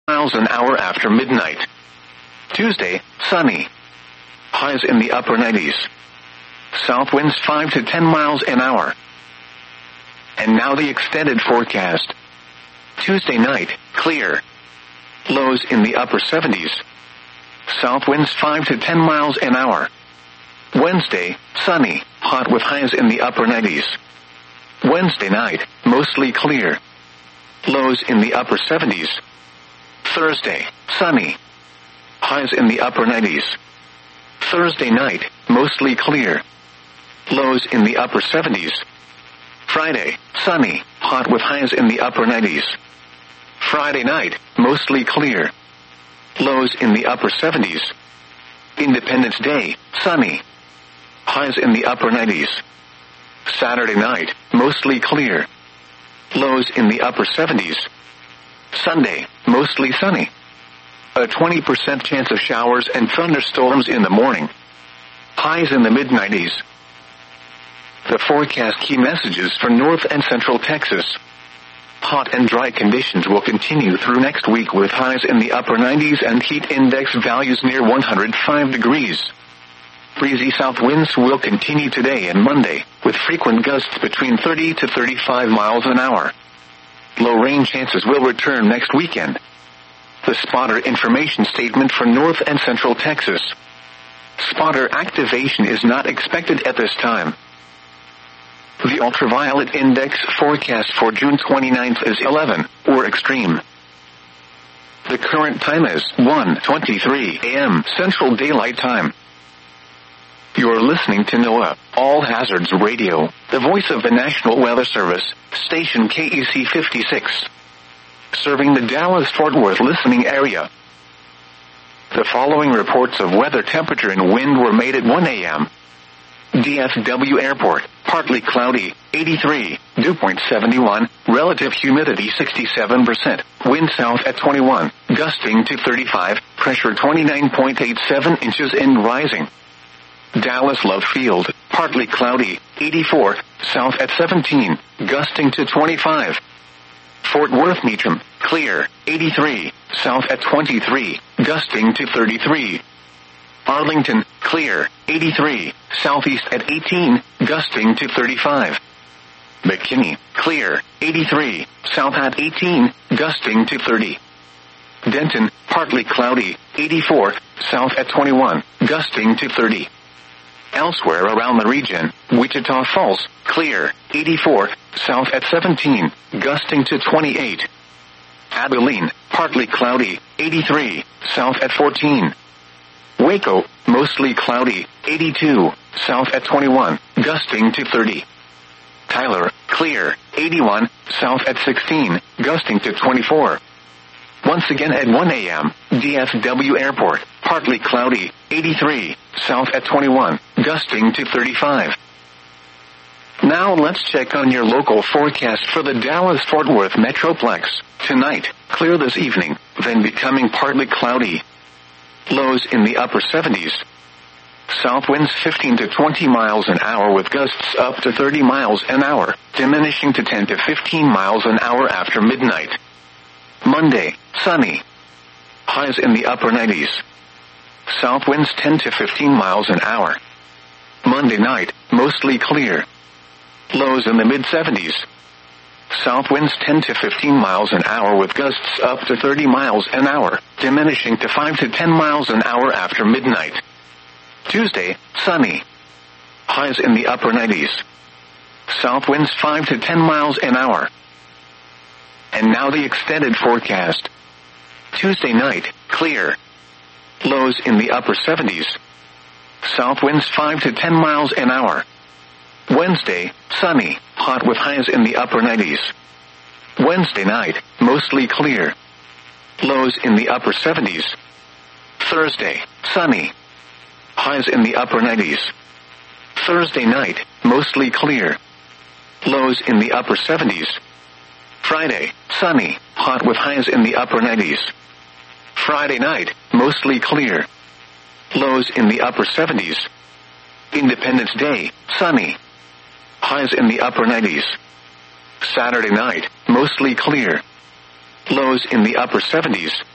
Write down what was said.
miles an hour after midnight. Tuesday, sunny. Highs in the upper 90s. South winds 5 to 10 miles an hour. And now the extended forecast. Tuesday night, clear. Lows in the upper 70s. South winds 5 to 10 miles an hour. Wednesday, sunny, hot with highs in the upper 90s. Wednesday night, mostly clear. Lows in the upper 70s. Thursday, sunny. Highs in the upper 90s. Thursday night, mostly clear. Lows in the upper 70s. Friday, sunny, hot with highs in the upper 90s. Friday night, mostly clear. Lows in the upper 70s. Independence Day, sunny. Highs in the upper 90s. Saturday night, mostly clear. Lows in the upper 70s. Sunday, mostly sunny. A 20% chance of showers and thunderstorms in the morning. Highs in the mid-90s. The forecast key messages for North and Central Texas. Hot and dry conditions will continue through next week with highs in the upper 90s and heat index values near 105 degrees. Breezy south winds will continue today and Monday, with frequent gusts between 30 to 35 miles an hour. Low rain chances will return next weekend. The spotter information statement for North and Central Texas. Spotter activation is not expected at this time. The ultraviolet index forecast for June 29th is 11, or extreme. The current time is 1:23 a.m. Central Daylight Time. You're listening to NOAA, All Hazards Radio, the voice of the National Weather Service, station KEC 56. Serving the Dallas-Fort Worth listening area. The following reports of weather, temperature, and wind were made at 1 a.m. DFW Airport, partly cloudy, 83, dew point 71, relative humidity 67%, wind south at 21, gusting to 35, pressure 29.87 inches and rising. Dallas Love Field, partly cloudy, 84, south at 17, gusting to 25. Fort Worth Meacham, clear, 83, south at 23, gusting to 33. Arlington, clear, 83, southeast at 18, gusting to 35. McKinney, clear, 83, south at 18, gusting to 30. Denton, partly cloudy, 84, south at 21, gusting to 30. Elsewhere around the region, Wichita Falls, clear, 84, south at 17, gusting to 28. Abilene, partly cloudy, 83, south at 14. Waco, mostly cloudy, 82, south at 21, gusting to 30. Tyler, clear, 81, south at 16, gusting to 24. Once again at 1 a.m., DFW Airport, partly cloudy, 83, south at 21, gusting to 35. Now let's check on your local forecast for the Dallas-Fort Worth Metroplex. Tonight, clear this evening, then becoming partly cloudy. Lows in the upper 70s. South winds 15 to 20 miles an hour with gusts up to 30 miles an hour, diminishing to 10 to 15 miles an hour after midnight. Monday, sunny. Highs in the upper 90s. South winds 10 to 15 miles an hour. Monday night, mostly clear. Lows in the mid-70s. South winds 10 to 15 miles an hour with gusts up to 30 miles an hour, diminishing to 5 to 10 miles an hour after midnight. Tuesday, sunny. Highs in the upper 90s. South winds 5 to 10 miles an hour. And now the extended forecast. Tuesday night, clear. Lows in the upper 70s. South winds 5 to 10 miles an hour. Wednesday, sunny, hot with highs in the upper 90s. Wednesday night, mostly clear. Lows in the upper 70s. Thursday, sunny. Highs in the upper 90s. Thursday night, mostly clear. Lows in the upper 70s. Friday, sunny, hot with highs in the upper 90s. Friday night, mostly clear. Lows in the upper 70s. Independence Day, sunny. Highs in the upper 90s. Saturday night, mostly clear. Lows in the upper 70s.